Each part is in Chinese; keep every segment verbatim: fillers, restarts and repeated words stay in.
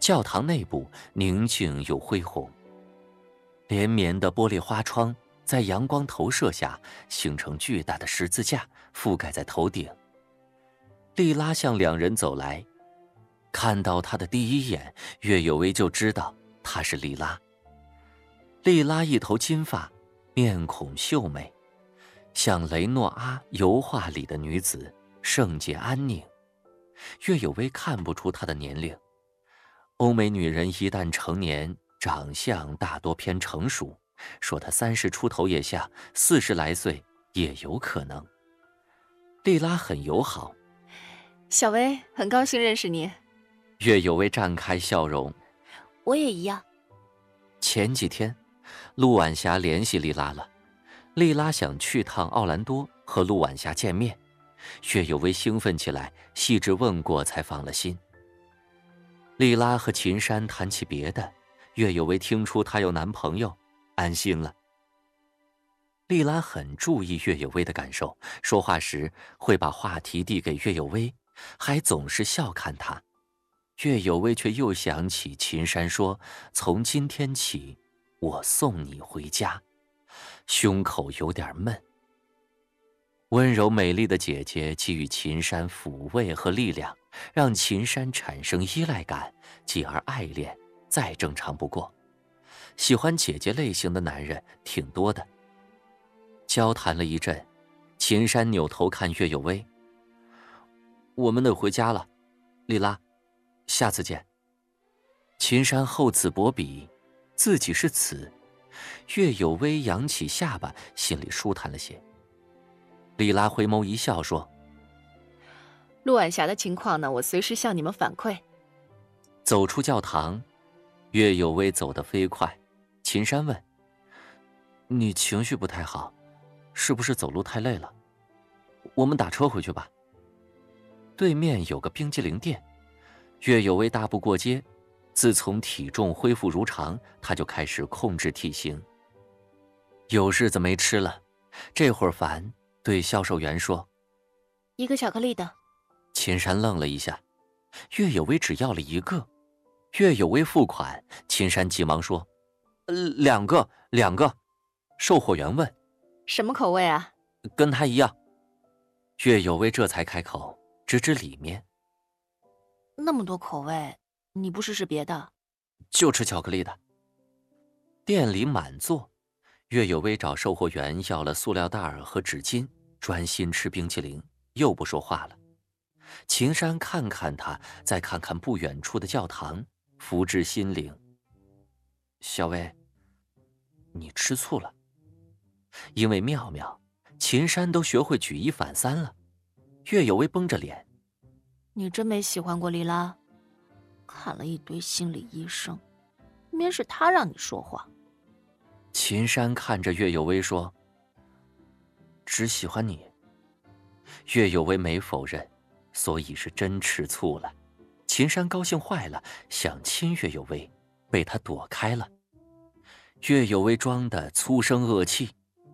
教堂内部宁静又恢宏，连绵的玻璃花窗在阳光投射下形成巨大的十字架，覆盖在头顶。莉拉向两人走来，看到她的第一眼，岳有为就知道她是莉拉。莉拉一头金发，面孔秀美，像雷诺阿油画里的女子，圣洁安宁。岳有为看不出她的年龄。欧美女人一旦成年，长相大多偏成熟，说她三十出头也像，四十来岁也有可能。莉拉很友好。 小薇，很高兴认识你。 岳有为绽开笑容。 我也一样。 前几天，陆晚霞联系莉拉了，莉拉想去趟奥兰多和陆晚霞见面。岳有为兴奋起来，细致问过才放了心。莉拉和秦山谈起别的，岳有为听出她有男朋友，安心了。莉拉很注意岳有为的感受，说话时会把话题递给岳有为，还总是笑看他。岳有为却又想起秦山说：“从今天起，我送你回家。”胸口有点闷。温柔美丽的姐姐给予秦山抚慰和力量，让秦山产生依赖感，继而爱恋，再正常不过。喜欢姐姐类型的男人挺多的。交谈了一阵，秦山扭头看岳有为：“我们得回家了，莉拉，下次见。”秦山厚此薄彼，自己是此。岳有为扬起下巴，心里舒坦了些。莉拉回眸一笑说：“ 陆晚霞的情况呢，我随时向你们反馈。” 走出教堂，岳有为走得飞快。秦山问：“你情绪不太好，是不是走路太累了？我们打车回去吧。”对面有个冰激凌店，岳有为大步过街。自从体重恢复如常，他就开始控制体型。有日子没吃了，这会儿烦，对销售员说：“ 一个巧克力的。” 秦山愣了一下，岳有为只要了一个。岳有为付款，秦山急忙说：“呃，两个，两个。”售货员问：“ 什么口味啊？”“ 跟他一样。”岳有为这才开口，指指里面：“ 那么多口味，你不试试别的？”“ 就吃巧克力的。”店里满座，岳有为找售货员要了塑料袋和纸巾，专心吃冰淇淋，又不说话了。秦山看看他，再看看不远处的教堂，福至心灵。“小薇，你吃醋了。”因为妙妙，秦山都学会举一反三了。岳有为绷着脸：“ 你真没喜欢过莉拉？看了一堆心理医生，明明是他让你说话。” 秦山看着岳有为说：“只喜欢你。”岳有为没否认，所以是真吃醋了。秦山高兴坏了，想亲岳有为，被他躲开了。岳有为装得粗声恶气：“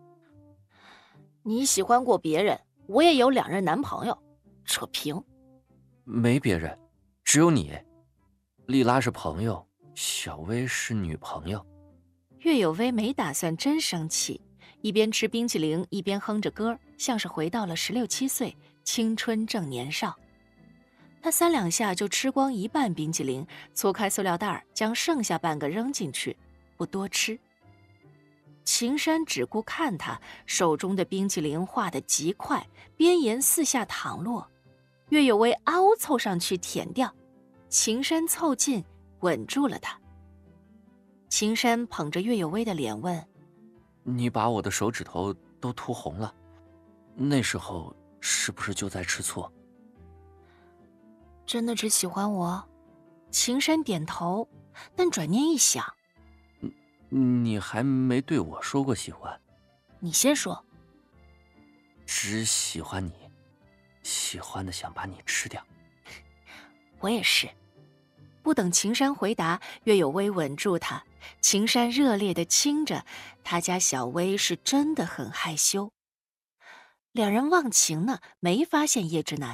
你喜欢过别人，我也有两任男朋友，扯平。”“ 没别人，只有你。莉拉是朋友，小薇是女朋友。” 岳有为没打算真生气，一边吃冰淇淋一边哼着歌，像是回到了十六七岁，青春正年少。他三两下就吃光一半冰淇淋，搓开塑料袋，将剩下半个扔进去，不多吃。秦山只顾看他手中的冰淇淋化得极快，边沿四下淌落。岳有为啊呜凑上去舔掉，秦山凑近吻住了他。秦山捧着岳有为的脸问：“ 你把我的手指头都涂红了，那时候是不是就在吃醋？”“ 真的只喜欢我？”秦山点头，但转念一想：“ 你还没对我说过喜欢。”“ 你先说。”“ 只喜欢你，喜欢的想把你吃掉。”“ 我也是。”不等秦山回答，岳有为吻住他，秦山热烈地亲着。他家小薇是真的很害羞。两人忘情呢，没发现叶之南。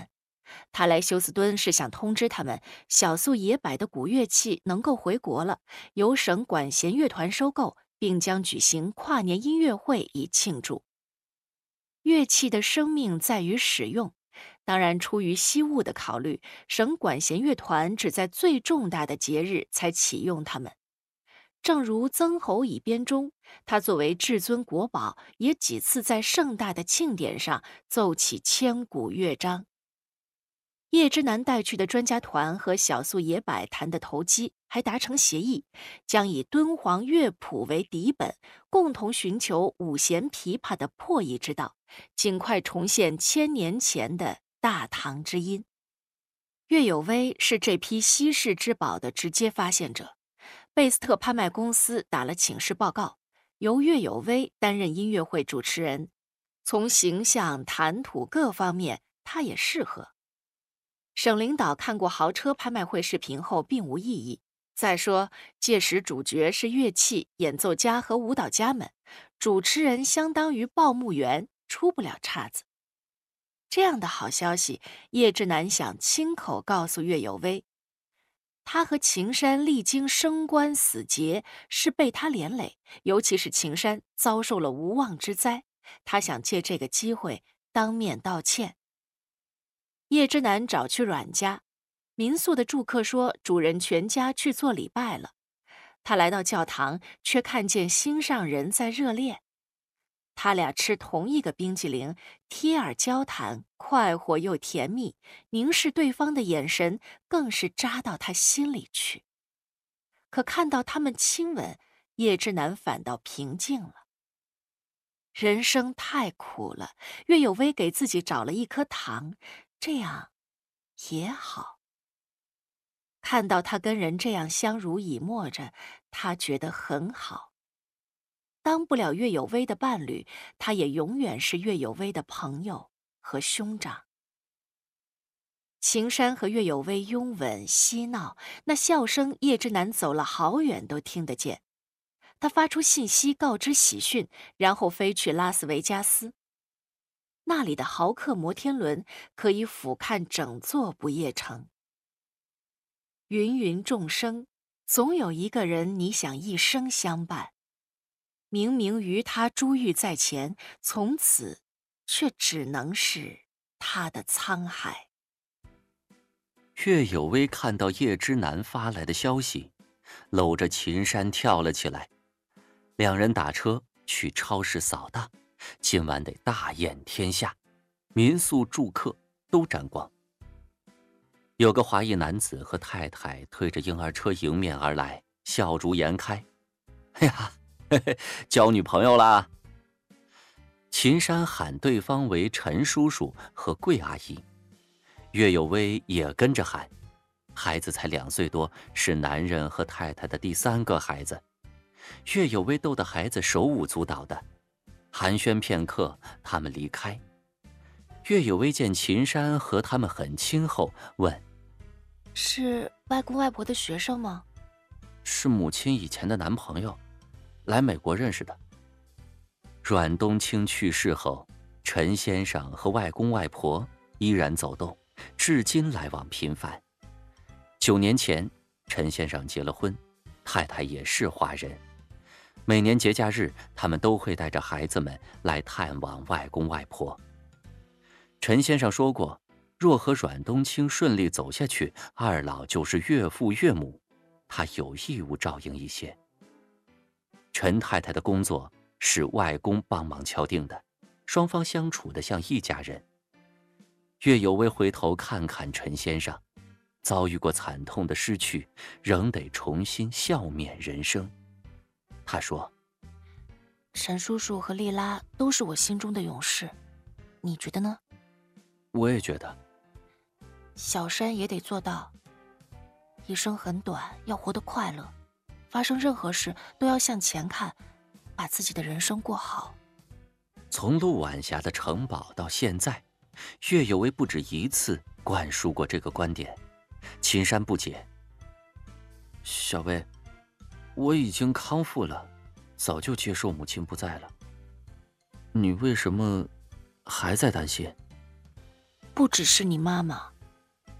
他来休斯敦是想通知他们，小宿野柏的古乐器能够回国了，由省管弦乐团收购，并将举行跨年音乐会以庆祝。乐器的生命在于使用，当然出于惜物的考虑，省管弦乐团只在最重大的节日才启用它们。正如曾侯乙编中，他作为至尊国宝，也几次在盛大的庆典上奏起千古乐章。叶之南带去的专家团和小宿野柏弹的投机，还达成协议，将以敦煌乐谱为底本，共同寻求五弦琵琶的破译之道，尽快重现千年前的大唐之音。乐有微是这批稀世之宝的直接发现者。贝斯特拍卖公司打了请示报告，由乐有微担任音乐会主持人，从形象、谈吐各方面，他也适合。省领导看过豪车拍卖会视频后并无异议。再说，届时主角是乐器、演奏家和舞蹈家们，主持人相当于报幕员，出不了岔子。这样的好消息，叶之南想亲口告诉乐有微。他和秦山历经升官死劫，是被他连累，尤其是秦山遭受了无妄之灾，他想借这个机会当面道歉。叶之南找去阮家，民宿的住客说主人全家去做礼拜了。他来到教堂，却看见心上人在热恋。他俩吃同一个冰激凌，贴耳交谈，快活又甜蜜，凝视对方的眼神更是扎到他心里去。可看到他们亲吻，叶之南反倒平静了。人生太苦了，岳有微给自己找了一颗糖，这样也好。看到他跟人这样相濡以沫着，他觉得很好。当不了岳有微的伴侣，他也永远是岳有微的朋友和兄长。秦山和岳有微拥吻嬉闹，那笑声叶之南走了好远都听得见。他发出信息告知喜讯，然后飞去拉斯维加斯。那里的豪客摩天轮可以俯瞰整座不夜城。芸芸众生，总有一个人你想一生相伴。明明于他珠玉在前，从此却只能是他的沧海。 岳有微看到叶之南发来的消息，搂着秦山跳了起来。两人打车去超市扫荡，今晚得大宴天下，民宿住客都沾光。有个华裔男子和太太推着婴儿车迎面而来，笑逐颜开。哎呀，嘿嘿，交女朋友啦！秦山喊对方为陈叔叔和桂阿姨，岳有微也跟着喊。孩子才两岁多，是男人和太太的第三个孩子。岳有微逗得孩子手舞足蹈的。寒暄片刻，他们离开。岳有微见秦山和他们很亲后，问： 是外公外婆的学生吗？ 是母亲以前的男朋友，来美国认识的。阮冬青去世后，陈先生和外公外婆依然走动，至今来往频繁。九年前，陈先生结了婚，太太也是华人。每年节假日，他们都会带着孩子们来探望外公外婆。陈先生说过，若和阮冬青顺利走下去，二老就是岳父岳母，他有义务照应一些。陈太太的工作是外公帮忙敲定的，双方相处得像一家人。岳有微回头看看陈先生，遭遇过惨痛的失去，仍得重新笑面人生。他说： 陈叔叔和丽拉都是我心中的勇士，你觉得呢？ 我也觉得。 小山也得做到，一生很短，要活得快乐，发生任何事都要向前看，把自己的人生过好。 从陆晚霞的城堡到现在，岳有微不止一次灌输过这个观点。秦山不解：小薇，我已经康复了，早就接受母亲不在了，你为什么还在担心？ 不只是你妈妈，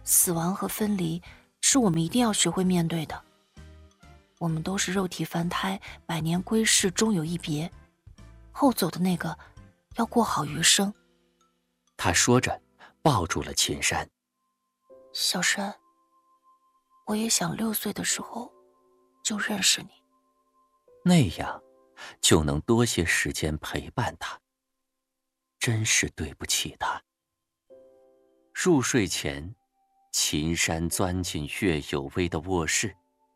死亡和分离是我们一定要学会面对的。我们都是肉体凡胎，百年归世，终有一别。后走的那个，要过好余生。 他说着，抱住了秦山。 小山，我也想六岁的时候就认识你， 那样就能多些时间陪伴他。真是对不起他。入睡前，秦山钻进岳有为的卧室。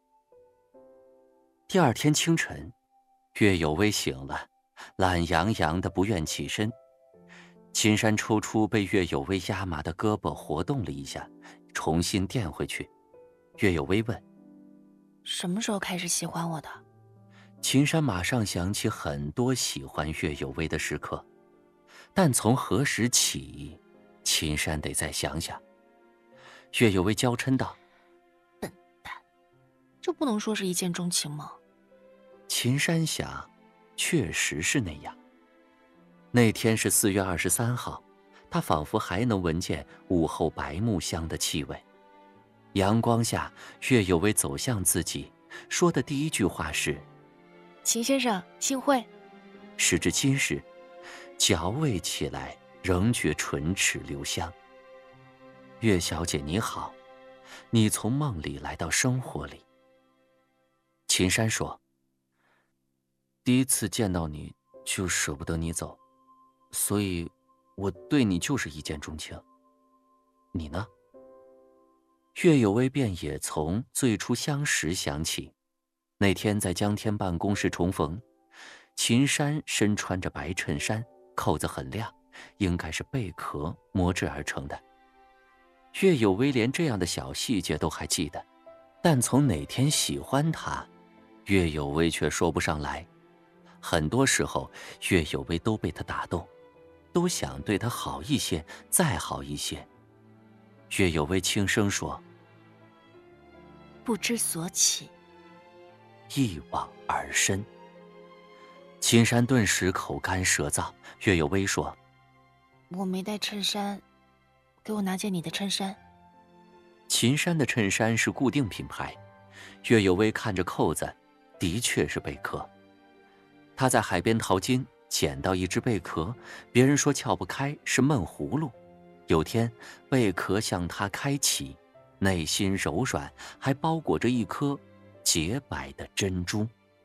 第二天清晨，岳有为醒了，懒洋洋的不愿起身。秦山抽出被岳有为压麻的胳膊，活动了一下，重新垫回去。岳有为问： 什么时候开始喜欢我的？ 秦山马上想起很多喜欢岳有为的时刻，但从何时起，秦山得再想想。岳有为娇嗔道： 笨蛋，这不能说是一见钟情吗？ 秦山想，确实是那样。那天是四月二十三号，他仿佛还能闻见午后白木香的气味。阳光下，岳有为走向自己，说的第一句话是： 秦先生，幸会。 时至今日，嚼味起来仍觉唇齿留香。岳小姐你好，你从梦里来到生活里。秦山说：第一次见到你就舍不得你走，所以我对你就是一见钟情。你呢？岳有为便也从最初相识想起。那天在江天办公室重逢，秦山身穿着白衬衫，扣子很亮，应该是贝壳磨制而成的。岳有为连这样的小细节都还记得，但从哪天喜欢他，岳有为却说不上来。很多时候，岳有为都被他打动，都想对他好一些，再好一些。岳有为轻声说： 不知所起， 一往而深。秦山顿时口干舌燥。岳有为说： 我没带衬衫，给我拿件你的衬衫。 秦山的衬衫是固定品牌，岳有为看着扣子，的确是贝壳。他在海边淘金，捡到一只贝壳，别人说撬不开，是闷葫芦。有天贝壳向他开启，内心柔软，还包裹着一颗洁白的珍珠。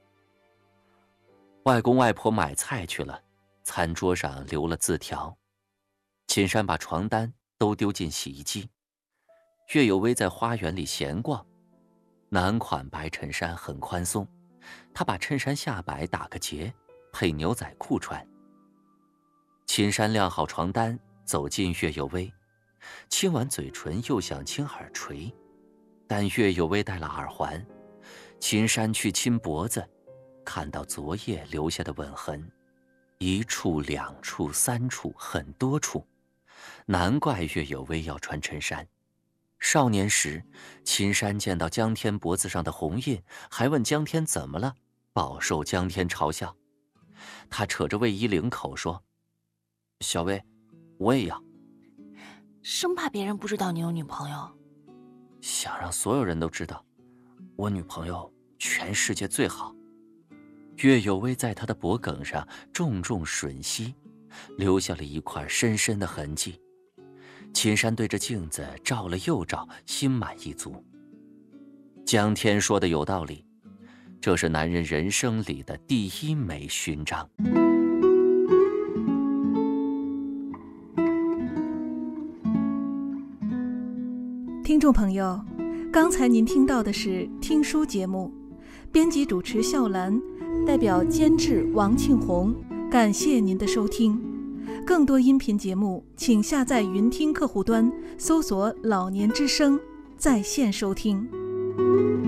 外公外婆买菜去了，餐桌上留了字条。秦山把床单都丢进洗衣机。岳有为在花园里闲逛，男款白衬衫很宽松，他把衬衫下摆打个结，配牛仔裤穿。秦山晾好床单，走进岳有为，亲完嘴唇又想亲耳垂，但岳有为戴了耳环。秦山去亲脖子，看到昨夜留下的吻痕，一处两处三处很多处，难怪岳有为要穿衬衫。少年时，秦山见到江天脖子上的红印，还问江天怎么了，饱受江天嘲笑。他扯着卫衣领口说：小薇，我也要。 生怕别人不知道你有女朋友。 想让所有人都知道，我女朋友全世界最好。岳有为在他的脖颈上重重吮吸，留下了一块深深的痕迹。秦山对着镜子照了又照，心满意足。江天说的有道理，这是男人人生里的第一枚勋章。 听众朋友，刚才您听到的是听书节目，编辑主持笑兰，代表监制王庆红，感谢您的收听。更多音频节目，请下载云听客户端，搜索“老年之声”在线收听。